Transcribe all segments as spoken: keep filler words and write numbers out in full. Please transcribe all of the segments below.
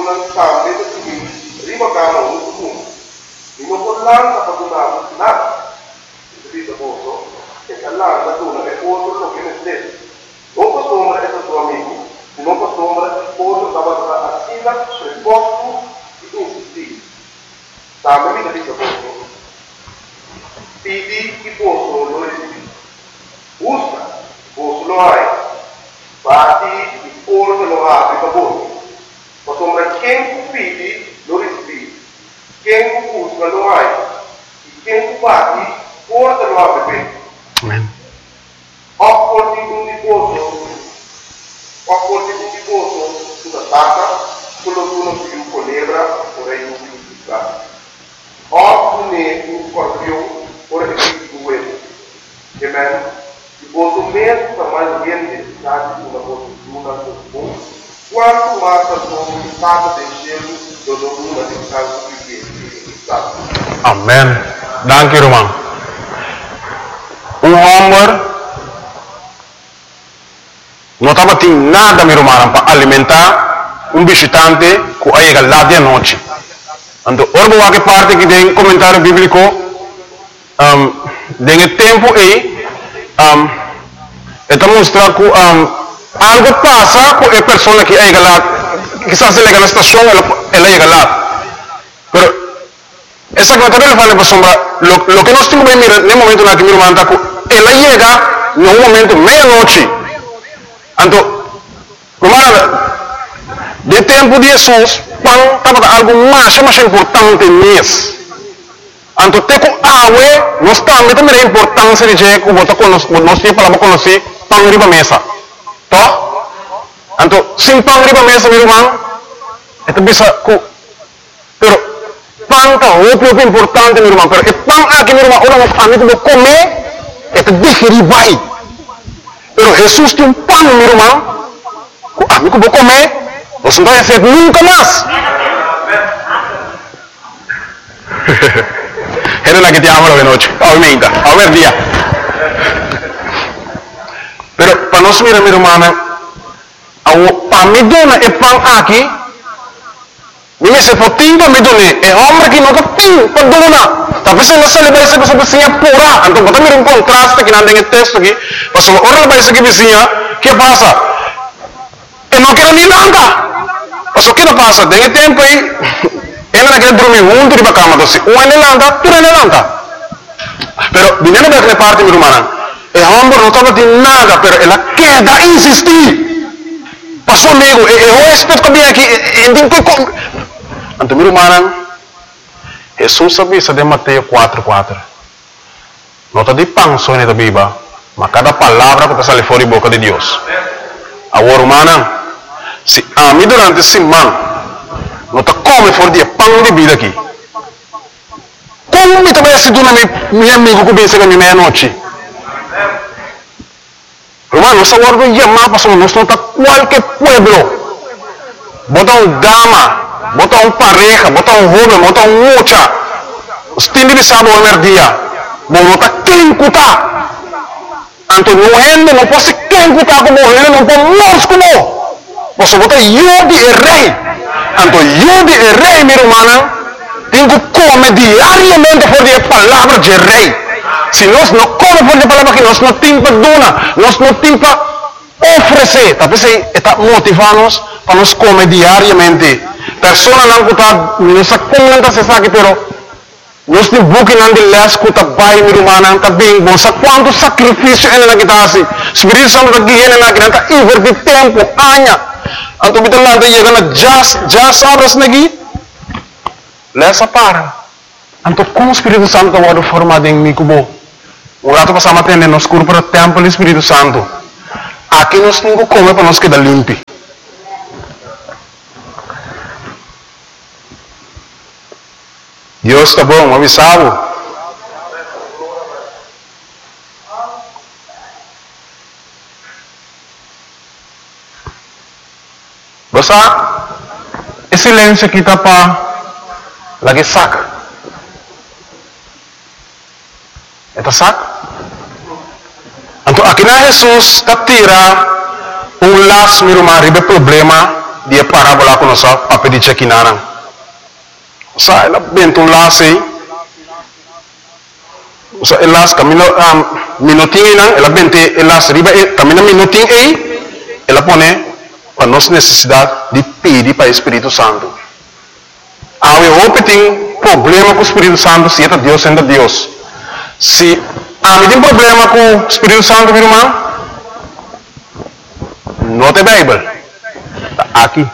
ng kami sa tingin, lima kama umutumun. Minukod lang sa pagdunabot na. Hindi sa puso, kaya lang na doon na may puso lo kinitlit. Kung customer ito to amigo, kung customer puso dapat sa asila, reposto, i-insistir. Tama mi sa puso. Pidi ipuso lo resipi. Usa, puso lo ay. Bati ipuso lo ay ipabot. Customer quem pidi lo resipi. Quem puso lo ay. Quem bati porta lo ay. Amen. Opporti un riposo, opporti un riposo sulla tacca, quello che uno più colebra, vorrei un più piccato. Oppure un scorpione, ora che si due. Amen. Riposo mesmo para mais gente, sabe, una voz luna do bom. Quanto mais a sua vontade de gelo, do luna de casa que está. Amen. Dank u, Roman. Um honger não estava tendo nada, meu irmão, para alimentar um visitante que chega lá de noite. Então, orbo que parte que tem comentário bíblico, um, tem tempo aí, um, está mostrando que um, algo passa com a pessoa que chega lá, que está chegando na estação, ela, ela chega lá. Mas, essa comentário ele fala para sombra, lo que nós temos que mirar no momento na que meu irmão está, ela chega no momento meia-noite. Então, de tempo de Jesus, pão estava algo mais, mais importante nisso. Então, tem que água, nós também temos a importância de que nós temos para conhecer pão riba mesa. Tá? Então, sem pão riba mesa, meu irmão, é bisa que, pero pão tá muito importante, meu irmão. Pero é pão aqui, meu irmão, orang a mim tem que comer, é que digerir vai. Pero Jesus tem um pão, meu irmão. A mim que vou comer, você não vai ser nunca mais. Era na que te amo de noite, ao meia, ao ver dia. Pero para nós mirar, meu irmão, a mim dona é pão aqui. Mimi se poting pa medone, é homem que nunca tem pa dona. Tapi se nasa lebay sa vizinha pura. Então, bota mir um contraste que não tem texto aqui. Mas ora lebay sa vizinha, que passa? Eu não quero nem nada. Mas o que não passa? Tem tempo aí. Ela não quer dormir junto de uma cama doce. Um ele landa, tu ele landa. Pero dinheiro daquela parte, meu irmão, é homem não estava de nada, pero ela quer insistir. Pastor amigo, eu respeito que vem aqui, eu tenho Então, meu irmão, Jesus sabia de Mateus quatro, quatro. Não está de pão só na Bíblia, mas cada palavra que sai fora da boca de Deus. Agora, irmão, se a mim durante a semana, não está come fora de pão de vida aqui. Como me também se dona meu amigo que vem chegar na meia-noite? Irmão, nós agora não chamamos para nós não está qualquer pueblo. Bota um dama. Bota um pareja, bota um jovem, bota um mucha. Os tindi sabe o primeiro dia. Bota quem cuta. Então não é, não pode ser quem cuta como ele, não pode morrer como. Você bota eu de rei. Então eu de rei, meu irmão, tem que comer diariamente por a palavra de rei. Se nós não comemos por a palavra que nós não temos para donar, nós não temos para oferecer. Talvez está motivando-nos para nós comer diariamente. Persona não está, não se comenta se sabe, pero nós temos bukin não de les que está bem, meu irmão, está bem bom. Sabe quanto sacrifício ele não está assim? Espírito Santo está aqui, ele não está invertir tempo, anos. Então, kita lá está chegando já, já sabes aqui, lesa para. Então, como o Espírito Santo está formado em mim, como o rato passamos a atender nos cursos para o templo do Espírito Santo. Aqui nós temos que comer para nós quedar limpo. Deus está bom, avisado. Basta, esse silêncio aqui está para lagi saca. Eta saca. Então, aqui na Jesus está tira um laço, meu irmão, ribe problema dia parábola com nossa para pedir chequinana. O sea, ela bento um laço, o sea, elas camina um, minutinho não, ela bente elas riba, camina minutinho aí, ela põe para nossa necessidade de pedir para o Espírito Santo. Há um tem problema com o Espírito Santo, se é Deus sendo Deus. Se há um problema com o Espírito Santo, meu irmão, não tem Bíblia. Está aqui.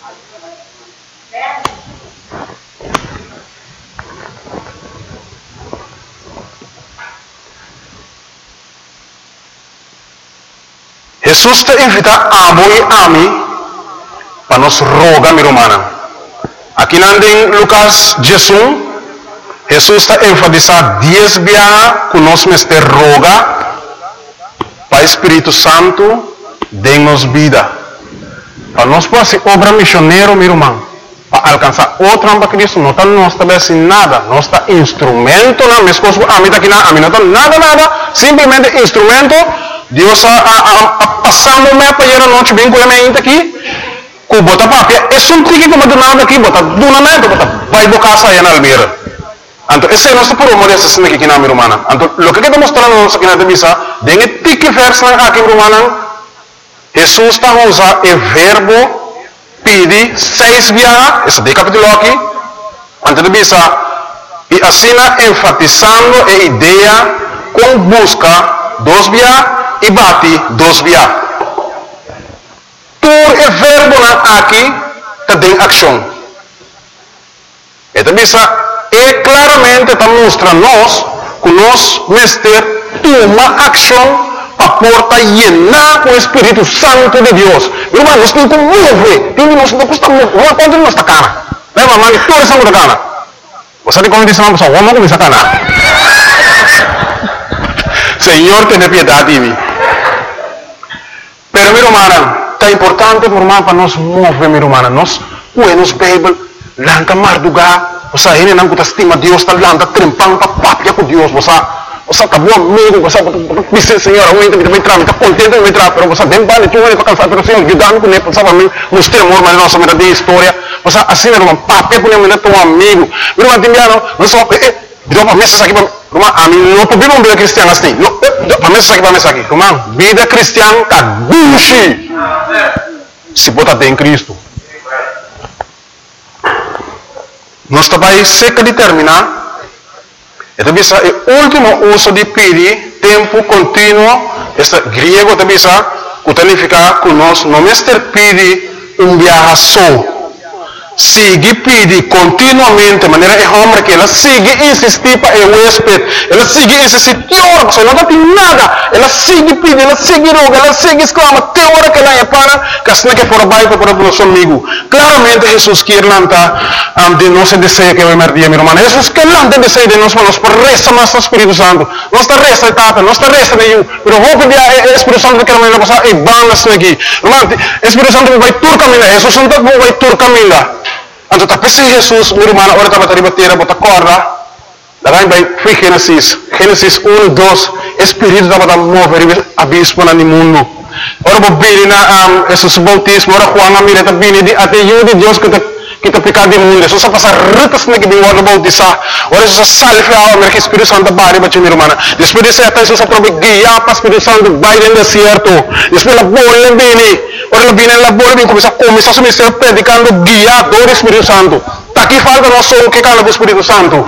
Jesus te invita a voi a mim para nos rogar, meu irmão. Aqui em Lucas Jesus, Jesus está enfatizando dez vezes que nós nos roga para o Espírito Santo dê-nos vida. Para nós fazer obra missioneira, meu irmão, para alcançar outra para Cristo, não está nós também assim nada, nós está instrumento, não, minhas coisas, a mim está aqui, a mim não está nada, nada, simplesmente instrumento. Deus a, a, a, a passando me para ir a noite bem com a minha aqui, com bota papia, é só um trique que eu do nada aqui, bota do nada, bota vai bocar essa aí na almeira. Então esse é nosso promo dessa cena aqui na minha irmã. Então o que está mostrando nossa aqui na divisa, dengue tique verso na aqui irmã. Jesus está usando o verbo pedir seis vezes, esse de capítulo aqui, antes de divisa, e assim enfatizando a ideia com busca dos vezes e bate dos vezes. Por o verbo aqui tem ação. Esta visa é claramente está mostrando nós que nós mestre toma ação para porta llenar com o Espírito Santo de Deus. Irmão, nós temos que mover. Nós não custa mover. Vamos contra nossa cara. Lembra, mano? Toda essa coisa cara. Você tem como dizer uma pessoa, vamos começar a cara. Senhor, tenha piedade de mim. Pero, meu irmão, é importante para nós mover, meu irmão. Nós, nos Bíblia, lanta mardugar. Você ainda não estima Deus, está lanta trempando para papia com Deus. Você você está bom amigo, você diz, Senhor, eu ainda me entrar, está contente de me entrar, mas você tem vale, tu vai para cansar, mas Senhor, ajudando com ele, sabe, me mostrar amor, mas nossa vida de história. Você assim, meu irmão, papia com ele, teu amigo. Meu irmão, Timiano, não só, deu para mesa aqui, irmão, a mim não podemos vida cristiana assim. Para mesa aqui, para mesa aqui, irmão, vida cristiana está buchi. Se bota em Cristo. Nosso país seca de terminar. Então, o último uso de pedir, tempo contínuo, este griego também significa que nós não mestre pedir um viaje só. Sigue pedir continuamente, de maneira é homem que ela sigue insistir para o huésped, ela sigue insistir, que hora, você não tem nada, ela sigue pedir, ela sigue roga, ela sigue exclama, que hora que ela é para, que assim que for baixo para o nosso amigo. Claramente Jesus quer lançar um, de nosso desejo que vai merdir, meu irmão. Jesus quer lançar desejo de nós, mas por resta mais o Espírito Santo. Não está resta etapa, não está resta nenhum, mas vou pedir ao Espírito Santo que ela vai passar e bandas aqui. Irmão, o Espírito Santo vai tur caminhar, Jesus Santo vai tur caminhar. Então, tapi si Jesus, meu irmão, ora estava a bater, bota corda. Daí vai, foi Gênesis, Gênesis um, dois, Espírito estava a mover abismo no mundo. Ora, vou vir na esses bautismo, ora, Juan, a mira, está vindo até eu de Deus que está que está picado de mundo. Isso só passa ritas na que vem ora bautizar. Ora, isso salve a alma que Espírito Santo vai para meu irmão. Depois desse até isso só prove guiar para o Espírito Santo vai no deserto. Depois a bola vem, ora, vem na bola vem começar a começar a ser predicando guiador do Espírito Santo. Tá aqui falta nós só o que cala do Espírito Santo.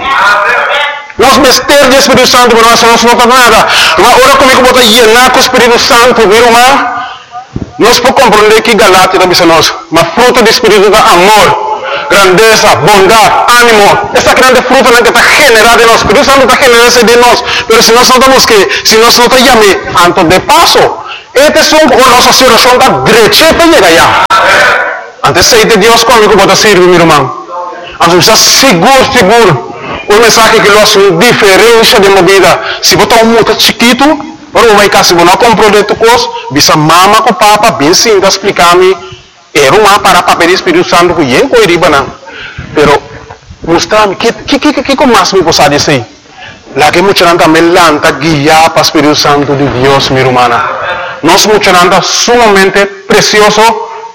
Nós mester de Espírito Santo, mas nós não nota nada. Ora comigo bota llenar com o Espírito Santo, meu irmão. Nós podemos compreender que Galatia também nós, mas fruto do Espírito é amor, grandeza, bondade, ânimo. Essa grande fruta que está generada em nós. O Espírito Santo está generando de nós. Mas se nós notamos que, se nós não chamamos antes de passo, este é a nossa oração da direita para chegar lá. Antes de Deus comigo pode servir, meu irmão. Então, está seguro, seguro. Um mensagem que nós uma diferença de vida. Se botar um muito chiquito, ora vai cá, se você não comprou de tu coisa, bisa mama com papa, bem sim, tá explicar-me. Era uma para papel do Espírito Santo que eu não iria não. Pero, mostrar-me, que que que que que mais me possa dizer? Lá que muita gente também lanta guiar para o Espírito Santo de Deus, minha irmã. Nós muita gente sumamente precioso,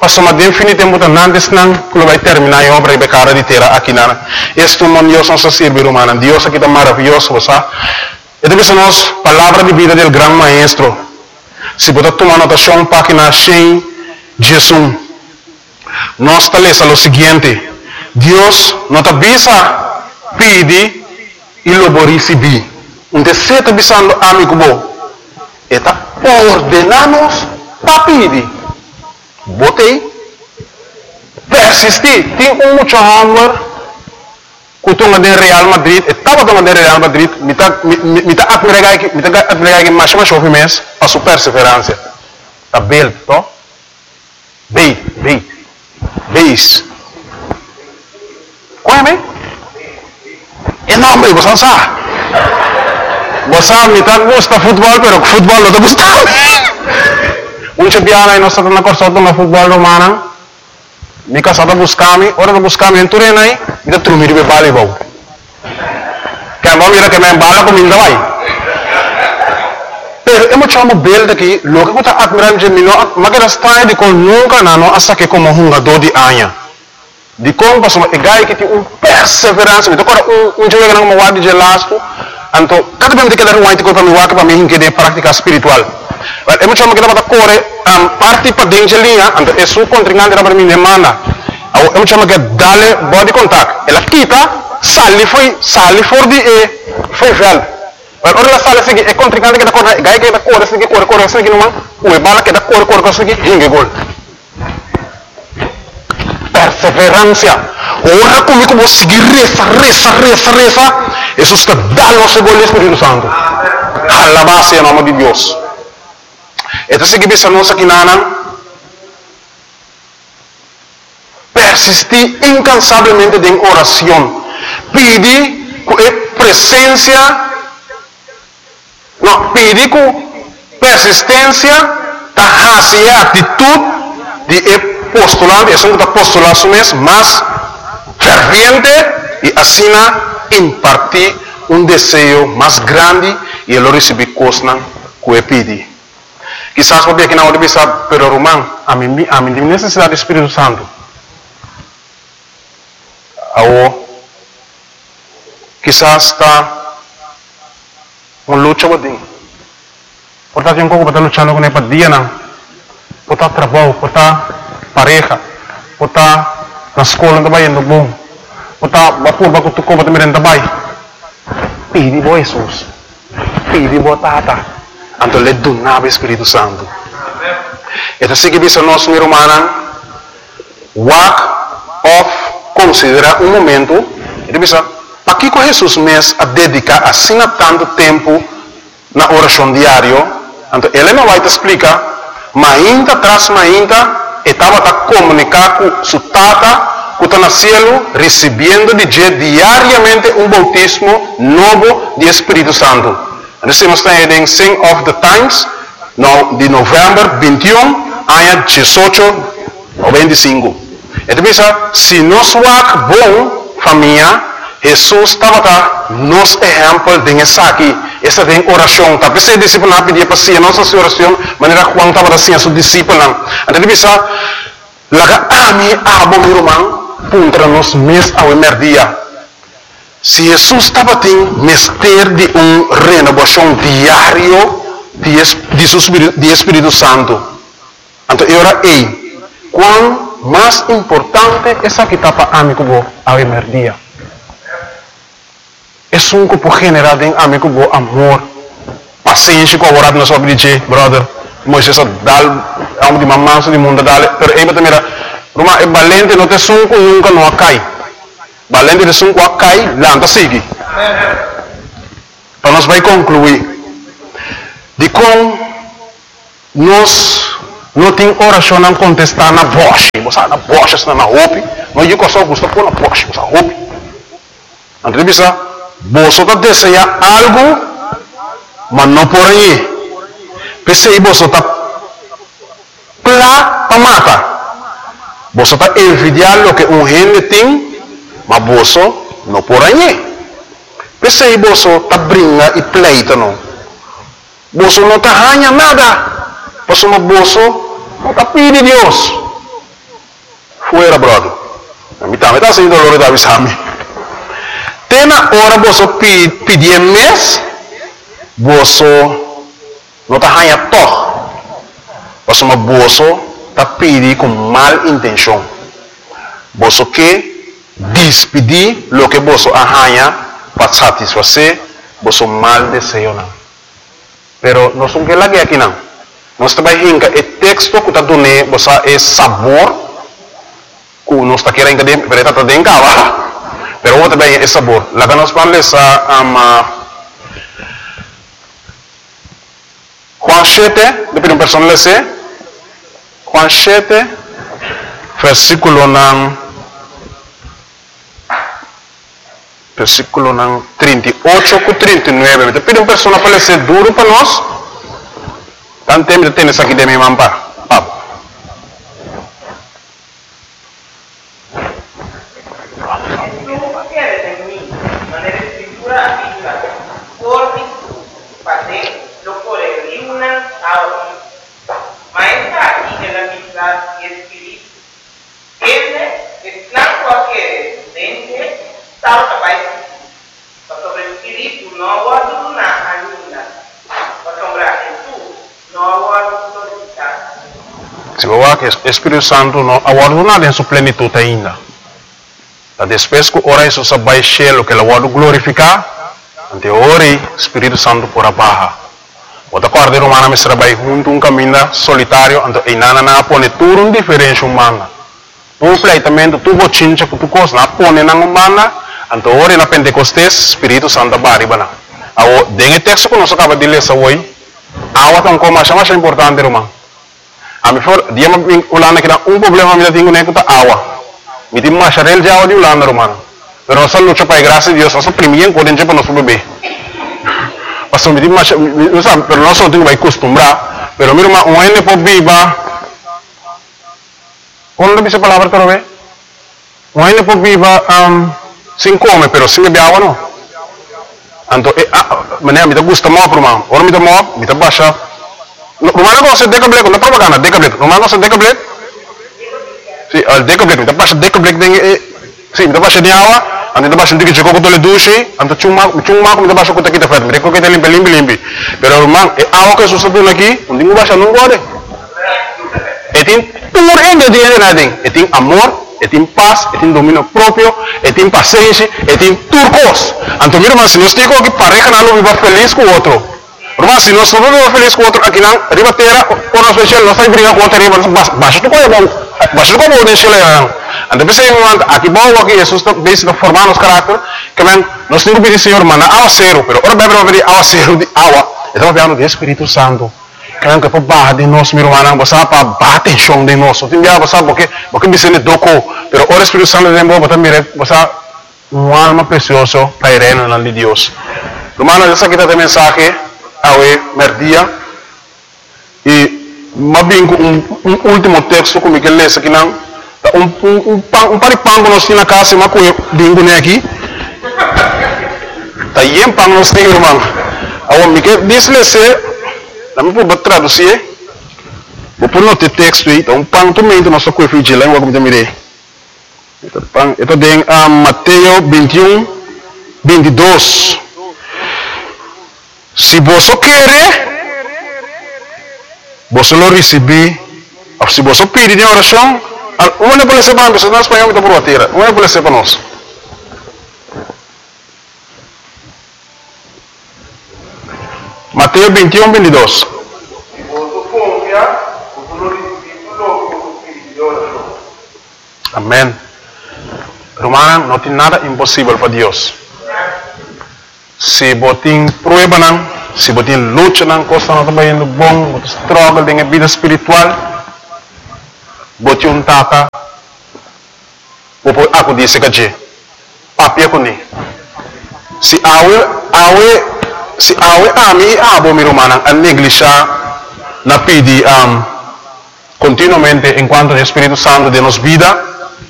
Pastor, mas definitivamente antes não, quando vai terminar a obra e becara de terra aqui na. Este é Dios nos sirve, hermano. Dios aqui está maravilhoso, sabe? Esta vez nós, palavra de vida do grande maestro. Se você tomar anotação, página cem, Jesus. Nós está lendo o seguinte. Deus não está bisa pede e lobo receber. Um terceiro está bisando amigo bom. Está ordenando para pedir. Botei. Persistir. Tem um muito amor. Kutunga de Real Madrid. Estava tunga de Real Madrid. Mita mita admirar que mita admirar que mais mais chove mês. A sua perseverança. Está belo, to? Bem, bem, beis. Qual é bem? Enorme, você não sabe. Você mita gosta futebol, pero futebol não te gusta. Muitos biara nós estamos na corção do futebol romano. Mika sata buscami, ora buscami em turena aí, mita trumir be bali bau. Que mau mira que me bala com minda vai. Pero é muito chamo bel daqui, logo que tá admirando de mim, mas que está de com nunca na no asa que como um jogador de anha. De como passou é gai que tem um perseverança, então agora um um jogo não mau de gelasco, então cada vez que ele ruim te para me waka para me que de prática espiritual. É muito chamo que dá para correr um, parte para dentro de linha, então é sua contrincante para mim demanda. É muito chamo que dale body contact. Ela quita, sali foi, sali for de e foi velho. Mas ora sali seguir é contrincante que dá correr, gai que dá correr, seguir correr, correr, seguir numa, o bala que dá correr, correr, seguir, hinge gol. Perseverança. Ora comigo vou seguir reza, reza, reza, reza. Isso está dando o gol Espírito Santo. Alabado em nome de Deus. Então, se você não sabe nada, persistir incansavelmente em oração, pedir com presença, não, pedir com persistência, e atitude de postulante, é um postulante mesmo, mas ferviente e assim impartir um desejo mais grande e ele receber coisas que pedir. Quizás porque aqui na hora de pensar, pero Román, a mim, a mim tem necessidade do Espírito Santo. Ou, quizás está uma luta com ele. Portanto, tem um pouco para estar lutando com ele para dia, não. Por estar trabalho, por estar pareja, por estar na escola, também indo bom. Por estar, bapu, baku, tuko, baku, merenda, também. Pedi bo Jesus. Pedi bo tata. Então, ele donava o Espírito Santo. Então, se você nós, meu irmão, walk off, considera um momento, ele diz, para que Jesus mesmo a dedicar assim a tanto tempo na oração diária? Então, ele não vai te explicar, mas ainda atrás, mas ainda, estava a comunicar com sua tata, que está no cielo, recebendo de diariamente um bautismo novo de Espírito Santo. Nós estamos em Sing of the Times, no, de novembro vinte e um, ano dezoito ou vinte e cinco. Então, se nós somos bom família, Jesus estava nos exemplo de essa aqui, essa tem oração. Tapi se discípulo não pedia para si, nossa oração, maneira Juan estava assim a seu discípulo. Então, bisa, laga ami abo meu irmão, contra nós mês ao emerdia. Se Jesus estava tendo mestre de uma renovação diária de, de, de Espírito Santo, então eu era ei, quão mais importante essa que está para amigo bo ao emerdia. É um grupo general de amigo bo amor, paciência com a na sua vida, brother. Moisés dá um de mamanso de mundo dá, pero aí também era, Roma é valente, não tem sunco nunca não cai. Valente de sunco cai, lanta sigue. Então nós vai concluir de como nós não tem oração não contestar na voz, você na voz está na roupa, mas eu só gosto pôr na voz, você roupa. Então bisa, você está desejar algo, mas não por aí. Pensei você está plá para matar. Você está envidiando o que um gente tem. Mas você não por aí. Pensei você está brincando e pleita não. Você não está ganhando nada. Você não você não está pedindo Deus. fuera, brother. A mim também está sendo dolor da visame. Tem na hora você pedir mês, você não está ganhando toque. Você uma bolsa está pedindo com mal intenção. Você quer despedir o que você arranha para satisfazer você mal desejo não. Pero nós não queremos aqui não. Nós trabalhamos com o texto que está dando você é sabor que nós está querendo que pero está dentro cá. Pero outra bem é sabor. Lá que nós vamos ler a Juan sete, depois uma pessoa lê Juan sete, versículo nan versículo nan trinta e oito com trinta e nove. Depois uma pessoa para ler duro para nós. Tanto tempo de ter isso aqui de minha mampa. Pablo. Se você que o Espírito Santo não aguarda nada em sua plenitude ainda. Depois que ora isso se vai cheio que ele aguarda glorificar, ante ora o Espírito Santo por abaixo. Outra corda humana me trabalha junto um caminho solitário, ante e nada na pone tudo um diferente humana. Um pleitamento tu bochincha que tu costa na pone na humana, ante ora na Pentecostes Espírito Santo bari bana. Ao dengue texto que nós acaba de ler essa hoje, awa tão como mais importante irmão. A mim for dia me ulana que um problema me tenho nem que tá awa. Me tem mais charel de awa de ulana irmão. Pero nós luta para graça de Deus, nós primeiro quando gente para nosso bebê. Pastor me tem mais, não sabe, pero nós não temos que acostumbrar. Pero meu irmão, um ene por viva. Quando dice palavra para ver? Um ene por viva um sem come, pero sem beber água não. Então, mané me tá gusta mal irmão. Ora me tá mal, me tá baixa. Rumah ko sa decablet, na propaganda, decablet. Rumah ko sa decablet. Si, al decablet, minta pa sa decablet ding eh, si, minta pa sa diawa, ante pa sa digi ko ko tole dushi, ante chuma, chuma ko minta pa sa ko kita fet, mereka kita limpi limpi limpi. Pero rumah e awa ko susunod lagi, hindi mo ba siya nung gode. Etin puro ingrediente natin, etin amor, etin paz, etin dominio propio, etin paciencia, etin turcos. Anto mira mas si nos digo que pareja na lo viva feliz com outro. Rumah si nós não vamos feliz com outro aqui não, ribateira, por nós especial, nós estamos brigando com outro riba, baixo do coelho, baixo do coelho, deixa ele lá. Então, pensei em um momento, aqui bom, aqui, Jesus está bem formando nos caráter, que man, nós temos que pedir, Senhor, mana, awa zero, pero ora bebe, bebe, awa zero, de awa, então, falando do Espírito Santo, que man, que para barra de nós, meu irmão, você para bater chão de nós, tem dia, você porque, porque me sente doco, pero ora Espírito Santo de novo, também, você, uma alma preciosa, para ir no nome de Deus. Irmão, essa aqui está a mensagem, awe merdia e mabingo um, um último texto como que lê aqui não um um um um pari pão nós na casa mas com bingo né aqui tá yem pão nós tem irmão awe me que diz lê se na me por traduzir vou por no texto aí um pão também nós só com vigilância vou como também então pão então tem a Mateus vinte e um, vinte e dois. Se você quer, você lo receber. Se você pedir em oração, uma não pode ser para nós, nós espanhol muito por bater, uma não pode ser para nós. Mateus vinte e um, vinte e dois. Se você confia, você lo receber logo que pedir em oração. Amém. Romana, não tem nada impossível para Deus. Se botin prueba nang, se botin luta nang, costa não está indo bom, botin struggle dengan vida espiritual, botin um tata, aku disse que je, papi aku ni. Si awe, awe, si awe ami abo mi romana a negligenciar na pedi um, continuamente enquanto o Espírito Santo de nos vida.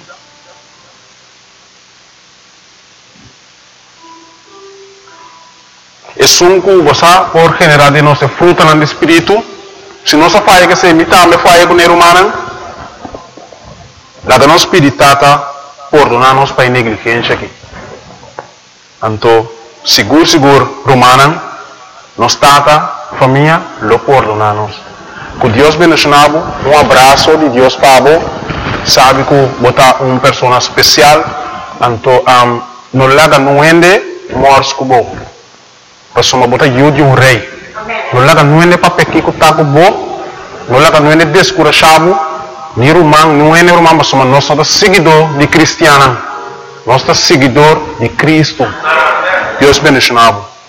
Es un cubo, por generar de nuestro fruto en el espíritu. Si no se falla que se imita, me falla con el humano. Lá da nós pedir tata, perdonar nós para negligência aqui. Então, seguro, seguro, romana, nós tata, família, lo perdonar nós. Que Deus bendicionado, um abraço de Deus para você, sabe que botar uma pessoa especial, então, um, no lado não ende, morre com você. Pessoa botar ajuda de um rei. No lado não ende para pequir que está com você, no lado não ende descurachado, ni romano, não ende romano, mas nós somos seguidor de cristiano, nós somos seguidor de Cristo. Deus bendicionado.